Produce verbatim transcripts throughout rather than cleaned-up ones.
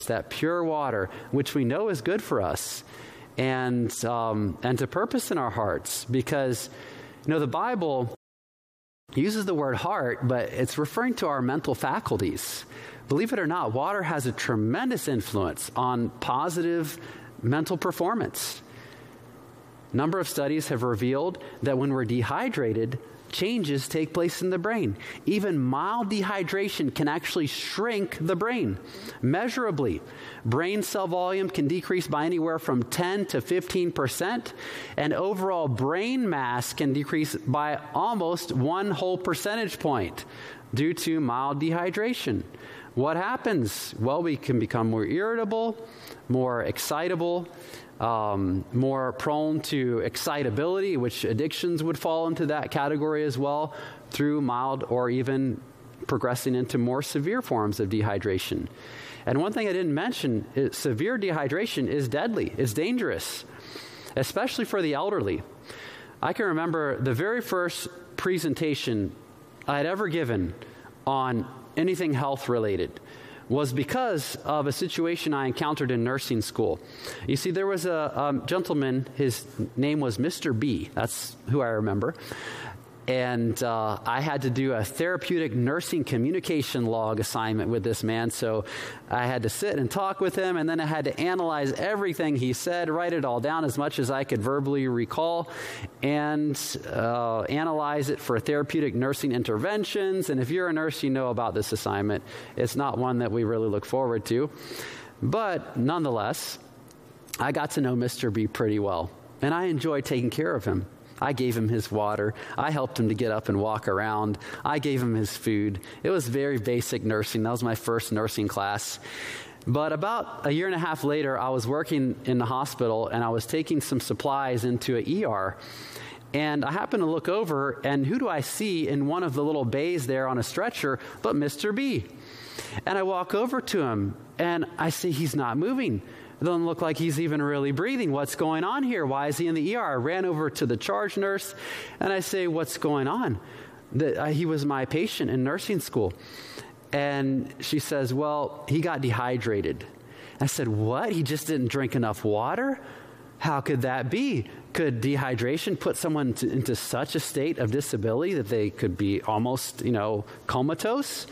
that pure water, which we know is good for us, and um, and to purpose in our hearts. Because, you know, the Bible uses the word heart, but it's referring to our mental faculties. Believe it or not, water has a tremendous influence on positive mental performance. A number of studies have revealed that when we're dehydrated, changes take place in the brain. Even mild dehydration can actually shrink the brain measurably. Brain cell volume can decrease by anywhere from ten to fifteen percent, and overall brain mass can decrease by almost one whole percentage point due to mild dehydration. What happens? Well, we can become more irritable, more excitable, Um, more prone to excitability, which addictions would fall into that category as well, through mild or even progressing into more severe forms of dehydration. And one thing I didn't mention is severe dehydration is deadly. It's dangerous, especially for the elderly. I can remember the very first presentation I had ever given on anything health related was because of a situation I encountered in nursing school. You see, there was a, a gentleman, his name was Mister B. That's who I remember. And uh, I had to do a therapeutic nursing communication log assignment with this man. So I had to sit and talk with him, and then I had to analyze everything he said, write it all down as much as I could verbally recall, and uh, analyze it for therapeutic nursing interventions. And if you're a nurse, you know about this assignment. It's not one that we really look forward to. But nonetheless, I got to know Mister B pretty well, and I enjoyed taking care of him. I gave him his water. I helped him to get up and walk around. I gave him his food. It was very basic nursing. That was my first nursing class. But about a year and a half later, I was working in the hospital, and I was taking some supplies into an E R. And I happened to look over, and who do I see in one of the little bays there on a stretcher but Mister B? And I walk over to him, and I see he's not moving. It doesn't look like he's even really breathing. What's going on here? Why is he in the E R? I ran over to the charge nurse, and I say, what's going on? The, uh, he was my patient in nursing school. And she says, well, he got dehydrated. I said, what? He just didn't drink enough water? How could that be? Could dehydration put someone to, into such a state of disability that they could be almost, you know, comatose?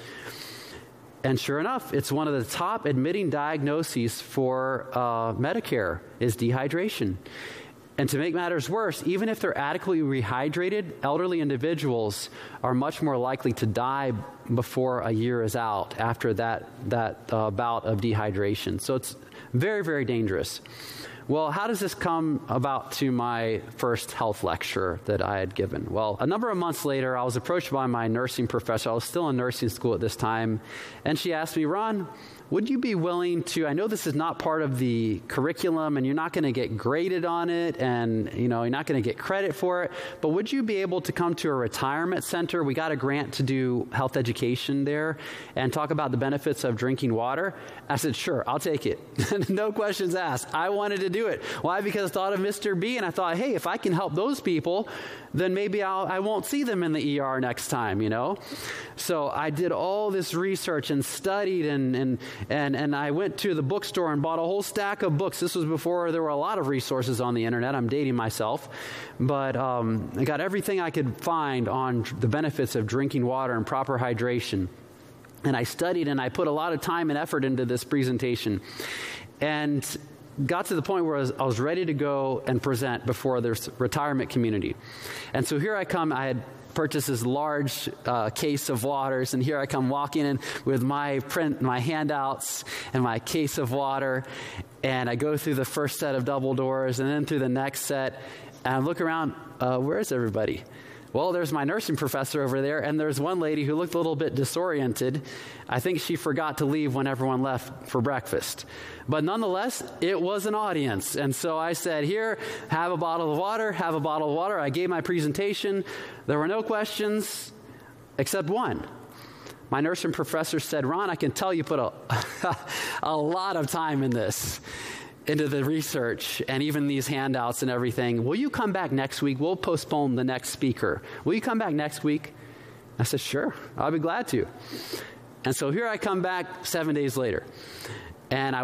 And sure enough, it's one of the top admitting diagnoses for uh, Medicare is dehydration. And to make matters worse, even if they're adequately rehydrated, elderly individuals are much more likely to die before a year is out after that, that uh, bout of dehydration. So it's very, very dangerous. Well, how does this come about to my first health lecture that I had given? Well, a number of months later, I was approached by my nursing professor. I was still in nursing school at this time. And she asked me, Ron, would you be willing to, I know this is not part of the curriculum and you're not going to get graded on it and, you know, you're not going to get credit for it, but would you be able to come to a retirement center? We got a grant to do health education there and talk about the benefits of drinking water. I said, sure, I'll take it. No questions asked. I wanted to do it. Why? Because I thought of Mister B and I thought, hey, if I can help those people, then maybe I'll, I won't see them in the E R next time, you know? So I did all this research and studied and, and, and, and I went to the bookstore and bought a whole stack of books. This was before there were a lot of resources on the internet. I'm dating myself. But um, I got everything I could find on the benefits of drinking water and proper hydration. And I studied and I put a lot of time and effort into this presentation. And got to the point where I was, I was ready to go and present before this retirement community. And so here I come. I had purchased this large uh, case of waters, and here I come walking in with my print, my handouts and my case of water, and I go through the first set of double doors and then through the next set, and I look around, uh, where is everybody? Well, there's my nursing professor over there, and there's one lady who looked a little bit disoriented. I think she forgot to leave when everyone left for breakfast. But nonetheless, it was an audience. And so I said, here, have a bottle of water, have a bottle of water. I gave my presentation. There were no questions except one. My nursing professor said, Ron, I can tell you put a, a lot of time in this. into the research and even these handouts and everything. Will you come back next week? We'll postpone the next speaker. Will you come back next week? I said, sure, I'll be glad to. And so here I come back seven days later. And I